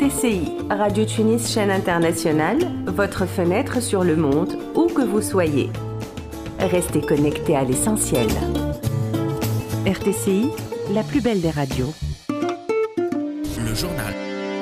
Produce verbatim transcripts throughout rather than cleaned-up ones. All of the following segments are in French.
T C I, Radio Tunis Chaîne Internationale, votre fenêtre sur le monde, où que vous soyez. Restez connectés à l'essentiel. R T C I, la plus belle des radios. Le journal.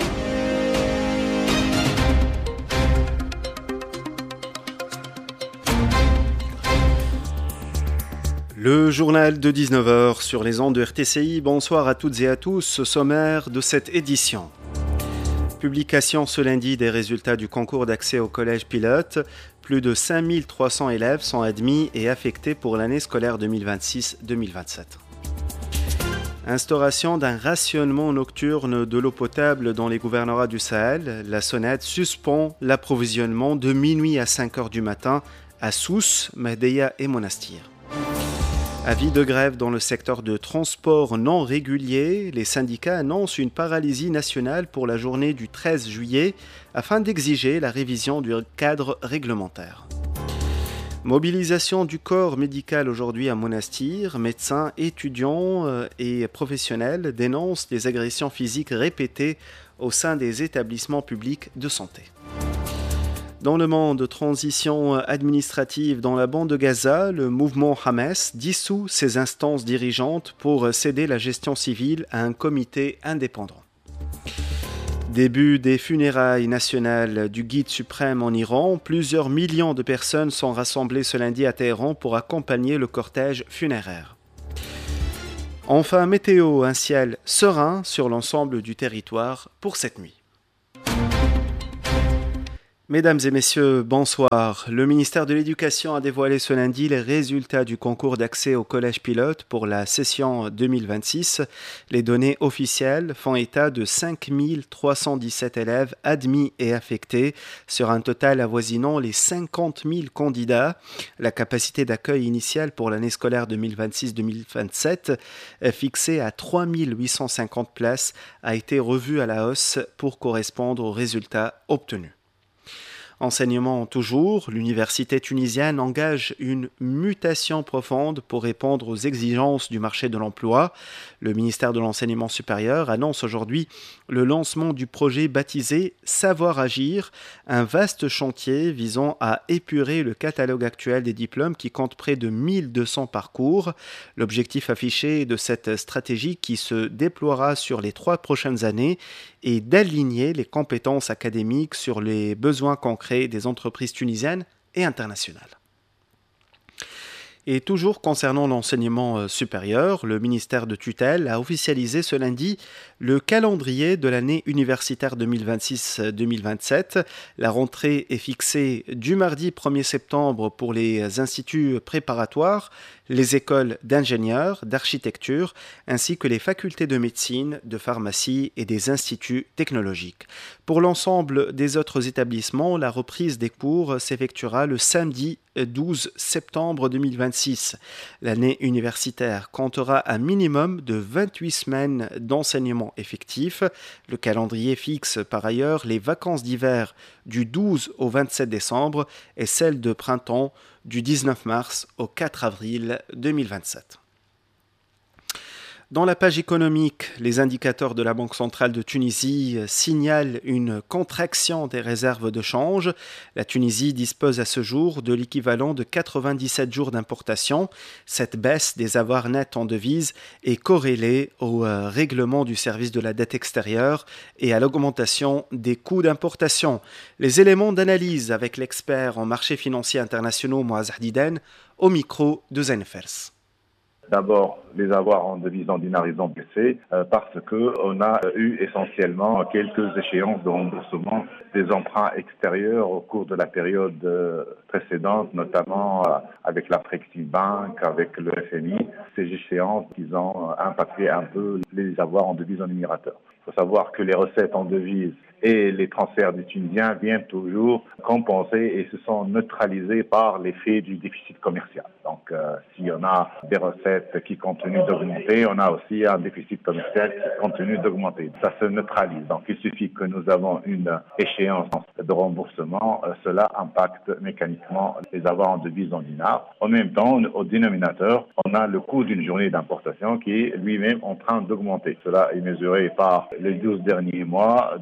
Le journal de dix-neuf heures sur les ondes de R T C I. Bonsoir à toutes et à tous. Au sommaire de cette édition. Publication ce lundi des résultats du concours d'accès au collège pilote. Plus de cinq mille trois cents élèves sont admis et affectés pour l'année scolaire deux mille vingt-six deux mille vingt-sept. Instauration d'un rationnement nocturne de l'eau potable dans les gouvernorats du Sahel. La SONAD suspend l'approvisionnement de minuit à cinq heures du matin à Sousse, Mahdeya et Monastir. Avis de grève dans le secteur de transport non régulier. Les syndicats annoncent une paralysie nationale pour la journée du treize juillet afin d'exiger la révision du cadre réglementaire. Mobilisation du corps médical aujourd'hui à Monastir. Médecins, étudiants et professionnels dénoncent des agressions physiques répétées au sein des établissements publics de santé. Dans le monde, transition administrative dans la bande de Gaza, le mouvement Hamas dissout ses instances dirigeantes pour céder la gestion civile à un comité indépendant. Début des funérailles nationales du guide suprême en Iran, plusieurs millions de personnes sont rassemblées ce lundi à Téhéran pour accompagner le cortège funéraire. Enfin, météo, un ciel serein sur l'ensemble du territoire pour cette nuit. Mesdames et messieurs, bonsoir. Le ministère de l'Éducation a dévoilé ce lundi les résultats du concours d'accès au collège pilote pour la session deux mille vingt-six. Les données officielles font état de cinq mille trois cent dix-sept élèves admis et affectés sur un total avoisinant les cinquante mille candidats. La capacité d'accueil initiale pour l'année scolaire deux mille vingt-six deux mille vingt-sept, fixée à trois mille huit cent cinquante places, a été revue à la hausse pour correspondre aux résultats obtenus. Enseignement toujours, l'université tunisienne engage une mutation profonde pour répondre aux exigences du marché de l'emploi. Le ministère de l'Enseignement supérieur annonce aujourd'hui le lancement du projet baptisé Savoir Agir, un vaste chantier visant à épurer le catalogue actuel des diplômes qui compte près de mille deux cents parcours. L'objectif affiché de cette stratégie qui se déploiera sur les trois prochaines années est d'aligner les compétences académiques sur les besoins concrets des entreprises tunisiennes et internationales. Et toujours concernant l'enseignement supérieur, le ministère de tutelle a officialisé ce lundi le calendrier de l'année universitaire deux mille vingt-six deux mille vingt-sept. La rentrée est fixée du mardi premier septembre pour les instituts préparatoires, les écoles d'ingénieurs, d'architecture, ainsi que les facultés de médecine, de pharmacie et des instituts technologiques. Pour l'ensemble des autres établissements, la reprise des cours s'effectuera le samedi douze septembre deux mille vingt-six. L'année universitaire comptera un minimum de vingt-huit semaines d'enseignement effectif. Le calendrier fixe par ailleurs les vacances d'hiver du douze au vingt-sept décembre et celles de printemps du dix-neuf mars au quatre avril deux mille vingt-sept. Dans la page économique, les indicateurs de la Banque centrale de Tunisie signalent une contraction des réserves de change. La Tunisie dispose à ce jour de l'équivalent de quatre-vingt-dix-sept jours d'importation. Cette baisse des avoirs nets en devises est corrélée au règlement du service de la dette extérieure et à l'augmentation des coûts d'importation. Les éléments d'analyse avec l'expert en marchés financiers internationaux Moaz Hadiden au micro de Zenfers. D'abord, les avoirs en devises en dinars, ils ont baissé euh, parce qu'on a eu essentiellement quelques échéances de remboursement des emprunts extérieurs au cours de la période euh, précédente, notamment euh, avec la Bank, avec le F M I. Ces échéances qui ont impacté un peu les avoirs en devises en émirateur. Il faut savoir que les recettes en devises et les transferts des Tunisiens viennent toujours compenser et se sont neutralisés par l'effet du déficit commercial. Donc, euh, si on a des recettes qui continuent d'augmenter, on a aussi un déficit commercial qui continue d'augmenter. Ça se neutralise. Donc, il suffit que nous avons une échéance de remboursement. Euh, cela impacte mécaniquement les avoirs en devises en dinars. En même temps, au dénominateur, on a le coût d'une journée d'importation qui est lui-même en train d'augmenter. Cela est mesuré par les douze derniers mois d'importation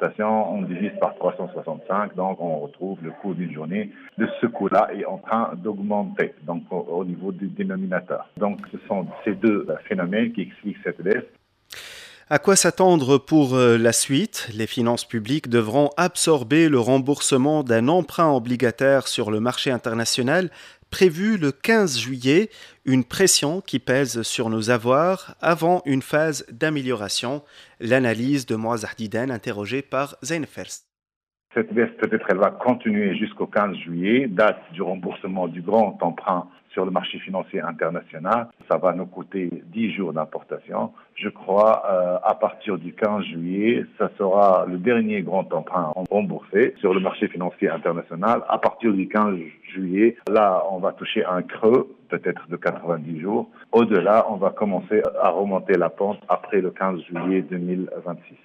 d'importation, on divise par trois cent soixante-cinq, donc on retrouve le coût d'une journée de ce coût-là est en train d'augmenter, donc au, au niveau du dénominateur. Donc ce sont ces deux phénomènes qui expliquent cette baisse. À quoi s'attendre pour la suite? Les finances publiques devront absorber le remboursement d'un emprunt obligataire sur le marché international prévu le quinze juillet, une pression qui pèse sur nos avoirs avant une phase d'amélioration. L'analyse de Moaz Ahdiden, interrogé par Zain First. Cette baisse, peut-être, elle va continuer jusqu'au quinze juillet, date du remboursement du grand emprunt sur le marché financier international. Ça va nous coûter dix jours d'importation. Je crois, euh, à partir du quinze juillet, ça sera le dernier grand emprunt remboursé sur le marché financier international. À partir du quinze juillet, là, on va toucher un creux, peut-être de quatre-vingt-dix jours. Au-delà, on va commencer à remonter la pente après le quinze juillet deux mille vingt-six.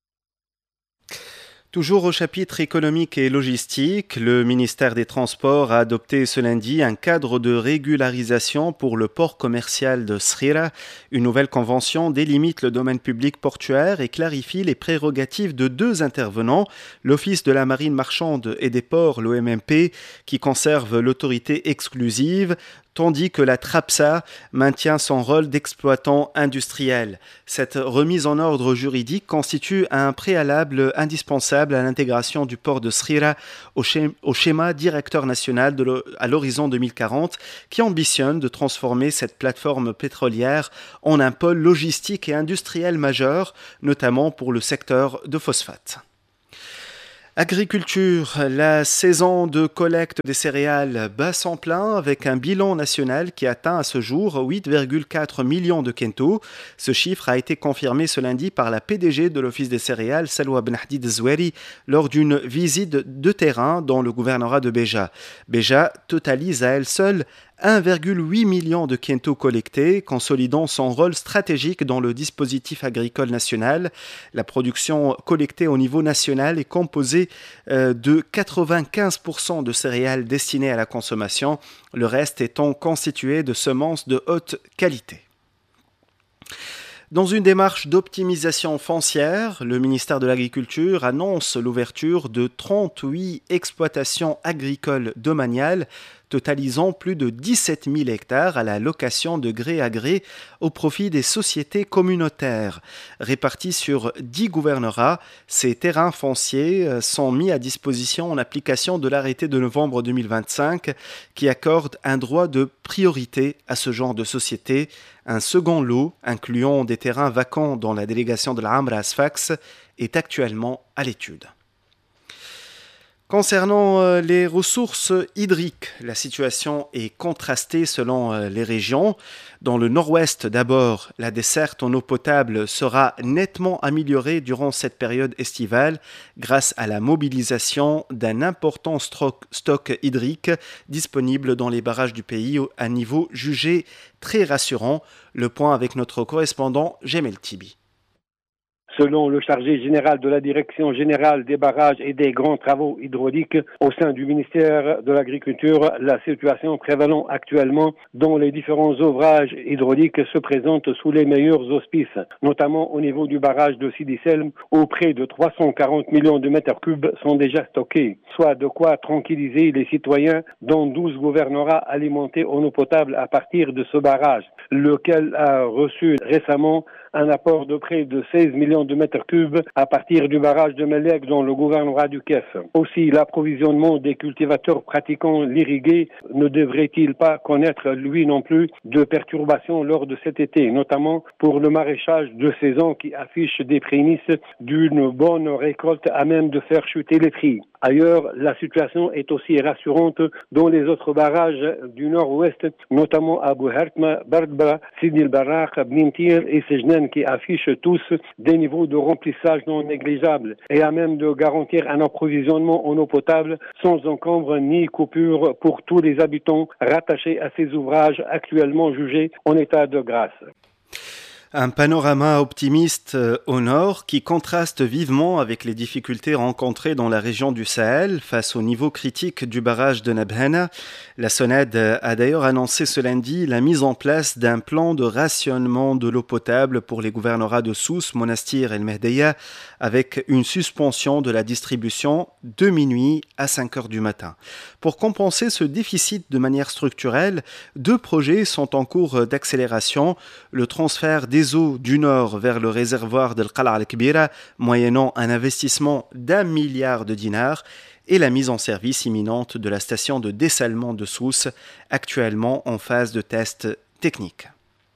Toujours au chapitre économique et logistique, le ministère des Transports a adopté ce lundi un cadre de régularisation pour le port commercial de Srira. Une nouvelle convention délimite le domaine public portuaire et clarifie les prérogatives de deux intervenants, l'Office de la marine marchande et des ports, l'O M M P, qui conserve l'autorité exclusive, tandis que la TRAPSA maintient son rôle d'exploitant industriel. Cette remise en ordre juridique constitue un préalable indispensable à l'intégration du port de Srira au schéma directeur national de à l'horizon deux mille quarante, qui ambitionne de transformer cette plateforme pétrolière en un pôle logistique et industriel majeur, notamment pour le secteur de phosphate. Agriculture, la saison de collecte des céréales bat son plein avec un bilan national qui atteint à ce jour huit virgule quatre millions de quintaux. Ce chiffre a été confirmé ce lundi par la P D G de l'Office des céréales, Salwa Benhdid Zoueri, lors d'une visite de terrain dans le gouvernorat de Béja. Béja totalise à elle seule un virgule huit million de quintaux collectés, consolidant son rôle stratégique dans le dispositif agricole national. La production collectée au niveau national est composée de quatre-vingt-quinze pour cent de céréales destinées à la consommation, le reste étant constitué de semences de haute qualité. Dans une démarche d'optimisation foncière, le ministère de l'Agriculture annonce l'ouverture de trente-huit exploitations agricoles domaniales totalisant plus de dix-sept mille hectares à la location de gré à gré au profit des sociétés communautaires. Répartis sur dix gouvernorats, ces terrains fonciers sont mis à disposition en application de l'arrêté de novembre deux mille vingt-cinq qui accorde un droit de priorité à ce genre de société. Un second lot, incluant des terrains vacants dans la délégation de l'Amra à Sfax, est actuellement à l'étude. Concernant les ressources hydriques, la situation est contrastée selon les régions. Dans le nord-ouest, d'abord, la desserte en eau potable sera nettement améliorée durant cette période estivale grâce à la mobilisation d'un important stock, stock hydrique disponible dans les barrages du pays à niveau jugé très rassurant. Le point avec notre correspondant Jemel Tibi. Selon le chargé général de la Direction générale des barrages et des grands travaux hydrauliques au sein du ministère de l'Agriculture, la situation prévalant actuellement dans les différents ouvrages hydrauliques se présente sous les meilleurs auspices, notamment au niveau du barrage de Sidi Selm, où près de trois cent quarante millions de mètres cubes sont déjà stockés, soit de quoi tranquilliser les citoyens dans douze gouvernorats alimentés en eau potable à partir de ce barrage, lequel a reçu récemment un apport de près de seize millions de mètres cubes à partir du barrage de Melek dans le gouvernorat du Kef. Aussi, l'approvisionnement des cultivateurs pratiquant l'irrigué ne devrait-il pas connaître, lui non plus, de perturbations lors de cet été, notamment pour le maraîchage de saison qui affiche des prémices d'une bonne récolte à même de faire chuter les prix. Ailleurs, la situation est aussi rassurante dans les autres barrages du nord-ouest, notamment à Bouhartma, Bardba, Sidi el-Barrak, Bnintir et Sejnen, qui affichent tous des niveaux de remplissage non négligeables et à même de garantir un approvisionnement en eau potable sans encombre ni coupure pour tous les habitants rattachés à ces ouvrages actuellement jugés en état de grâce. Un panorama optimiste au nord qui contraste vivement avec les difficultés rencontrées dans la région du Sahel face au niveau critique du barrage de Nabhana. La SONED a d'ailleurs annoncé ce lundi la mise en place d'un plan de rationnement de l'eau potable pour les gouvernorats de Sousse, Monastir et El Mehdeya, avec une suspension de la distribution de minuit à cinq heures du matin. Pour compenser ce déficit de manière structurelle, deux projets sont en cours d'accélération. Le transfert des eaux du nord vers le réservoir de Qala al-Kbira, moyennant un investissement d'un milliard de dinars, et la mise en service imminente de la station de dessalement de Sousse, actuellement en phase de test technique.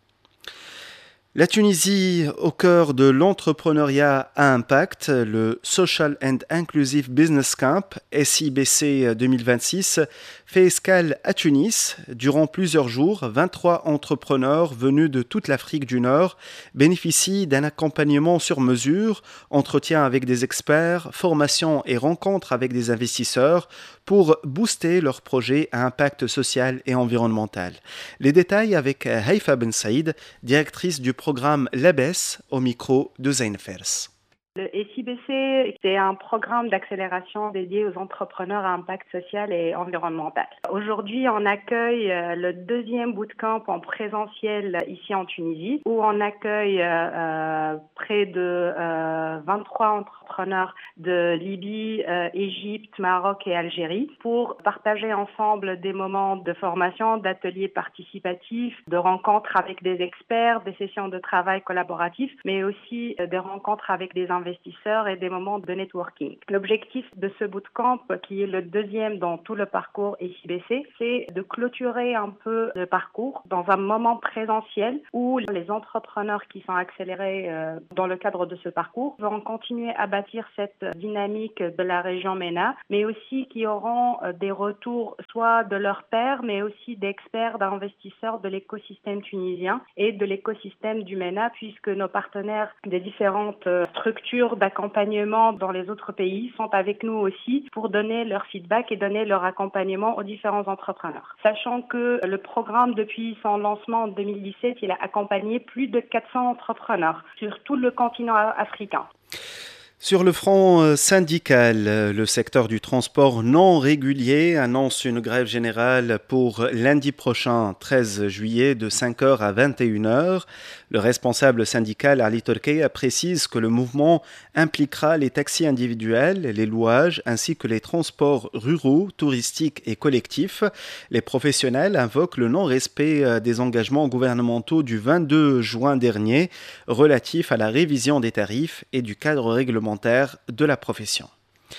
La Tunisie au cœur de l'entrepreneuriat à impact, le Social and Inclusive Business Camp S I B C deux mille vingt-six fait escale à Tunis. Durant plusieurs jours, vingt-trois entrepreneurs venus de toute l'Afrique du Nord bénéficient d'un accompagnement sur mesure, entretien avec des experts, formation et rencontres avec des investisseurs pour booster leurs projets à impact social et environnemental. Les détails avec Haifa Ben Saïd, directrice du programme Labes, au micro de Zain Fers. Le S I B C, c'est un programme d'accélération dédié aux entrepreneurs à impact social et environnemental. Aujourd'hui, on accueille le deuxième bootcamp en présentiel ici en Tunisie, où on accueille euh, près de euh, vingt-trois entrepreneurs de Libye, euh, Égypte, Maroc et Algérie pour partager ensemble des moments de formation, d'ateliers participatifs, de rencontres avec des experts, des sessions de travail collaboratifs, mais aussi des rencontres avec des investisseurs investisseurs et des moments de networking. L'objectif de ce bootcamp, qui est le deuxième dans tout le parcours S I B C, c'est de clôturer un peu le parcours dans un moment présentiel où les entrepreneurs qui sont accélérés euh, dans le cadre de ce parcours vont continuer à bâtir cette dynamique de la région MENA, mais aussi qui auront euh, des retours soit de leurs pairs, mais aussi d'experts, d'investisseurs de l'écosystème tunisien et de l'écosystème du MENA, puisque nos partenaires des différentes euh, structures d'accompagnement dans les autres pays sont avec nous aussi pour donner leur feedback et donner leur accompagnement aux différents entrepreneurs. Sachant que le programme, depuis son lancement en deux mille dix-sept, il a accompagné plus de quatre cents entrepreneurs sur tout le continent africain. Sur le front syndical, le secteur du transport non régulier annonce une grève générale pour lundi prochain, treize juillet, de cinq heures à vingt et une heures. Le responsable syndical Ali Torkeya précise que le mouvement impliquera les taxis individuels, les louages, ainsi que les transports ruraux, touristiques et collectifs. Les professionnels invoquent le non-respect des engagements gouvernementaux du vingt-deux juin dernier relatifs à la révision des tarifs et du cadre réglementaire de la profession.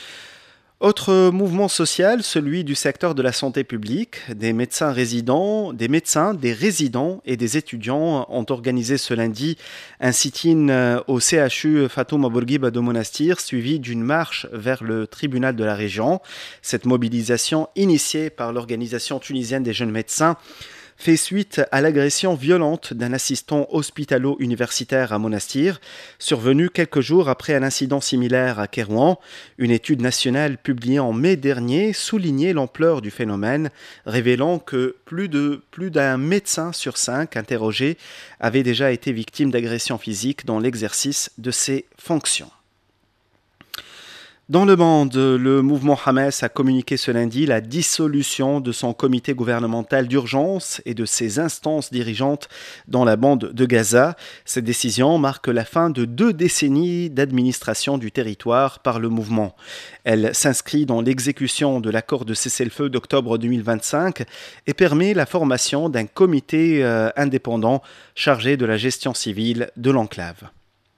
Autre mouvement social, celui du secteur de la santé publique. Des médecins résidents, des médecins, des résidents et des étudiants ont organisé ce lundi un sit-in au C H U Fatouma Bourguiba de Monastir, suivi d'une marche vers le tribunal de la région. Cette mobilisation, initiée par l'Organisation tunisienne des jeunes médecins, fait suite à l'agression violente d'un assistant hospitalo-universitaire à Monastir, survenu quelques jours après un incident similaire à Kérouan. Une étude nationale publiée en mai dernier soulignait l'ampleur du phénomène, révélant que plus de plus d'un médecin sur cinq interrogés avait déjà été victime d'agressions physiques dans l'exercice de ses fonctions. Dans le monde, le mouvement Hamas a communiqué ce lundi la dissolution de son comité gouvernemental d'urgence et de ses instances dirigeantes dans la bande de Gaza. Cette décision marque la fin de deux décennies d'administration du territoire par le mouvement. Elle s'inscrit dans l'exécution de l'accord de cessez-le-feu d'octobre deux mille vingt-cinq et permet la formation d'un comité euh, indépendant chargé de la gestion civile de l'enclave.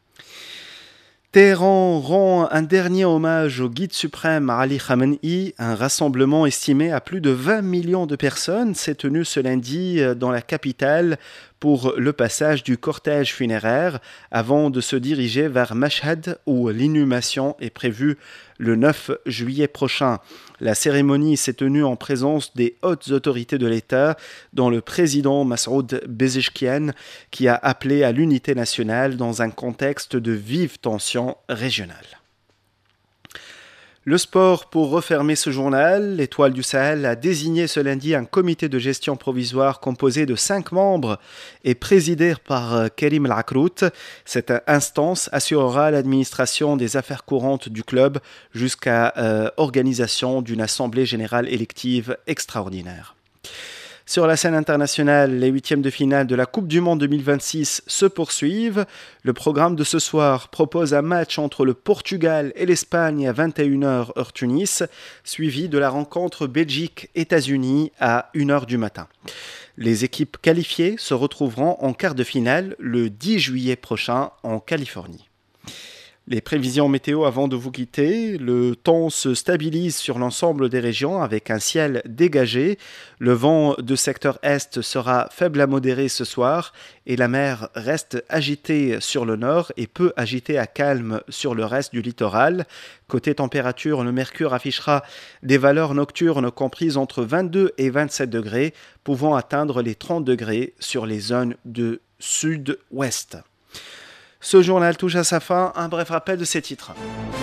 Téhéran rend un dernier hommage au guide suprême Ali Khamenei. Un rassemblement estimé à plus de vingt millions de personnes s'est tenu ce lundi dans la capitale pour le passage du cortège funéraire avant de se diriger vers Mashhad où l'inhumation est prévue le neuf juillet prochain. La cérémonie s'est tenue en présence des hautes autorités de l'État, dont le président Massoud Pezeshkian, qui a appelé à l'unité nationale dans un contexte de vive tension régionale. Le sport pour refermer ce journal. L'Étoile du Sahel a désigné ce lundi un comité de gestion provisoire composé de cinq membres et présidé par Karim El-Akrout. Cette instance assurera l'administration des affaires courantes du club jusqu'à euh, organisation d'une assemblée générale élective extraordinaire. Sur la scène internationale, les huitièmes de finale de la Coupe du Monde deux mille vingt-six se poursuivent. Le programme de ce soir propose un match entre le Portugal et l'Espagne à vingt et une heures heure Tunis, suivi de la rencontre Belgique-États-Unis à une heure du matin. Les équipes qualifiées se retrouveront en quart de finale le dix juillet prochain en Californie. Les prévisions météo avant de vous quitter, le temps se stabilise sur l'ensemble des régions avec un ciel dégagé. Le vent de secteur est sera faible à modéré ce soir et la mer reste agitée sur le nord et peu agitée à calme sur le reste du littoral. Côté température, le mercure affichera des valeurs nocturnes comprises entre vingt-deux et vingt-sept degrés, pouvant atteindre les trente degrés sur les zones de sud-ouest. Ce journal touche à sa fin. Un bref rappel de ses titres.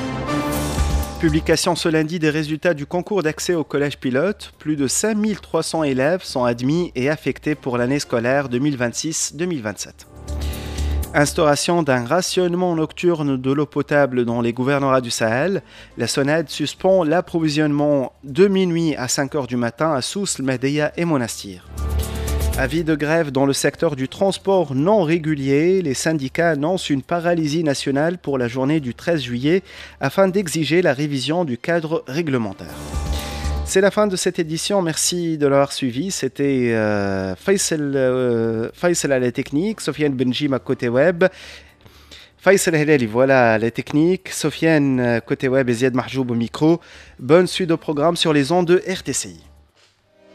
Publication ce lundi des résultats du concours d'accès au collège pilote. Plus de cinq mille trois cents élèves sont admis et affectés pour l'année scolaire deux mille vingt-six deux mille vingt-sept. Instauration d'un rationnement nocturne de l'eau potable dans les gouvernorats du Sahel. La SONED suspend l'approvisionnement de minuit à cinq heures du matin à Sousse, Mahdeya et Monastir. Avis de grève dans le secteur du transport non régulier. Les syndicats annoncent une paralysie nationale pour la journée du treize juillet afin d'exiger la révision du cadre réglementaire. C'est la fin de cette édition. Merci de l'avoir suivi. C'était euh, Faisal, euh, Faisal à la technique, Sofiane Benjim à côté web. Faisal Helali, voilà la technique. Sofiane côté web et Ziad Mahjoub au micro. Bonne suite au programme sur les ondes de R T C I.